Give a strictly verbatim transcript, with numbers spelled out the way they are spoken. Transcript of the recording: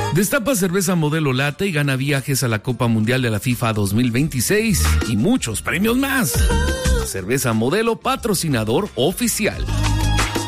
Destapa cerveza Modelo Late y gana viajes a la Copa Mundial de la FIFA dos mil veintiséis y muchos premios más. Cerveza Modelo, patrocinador oficial.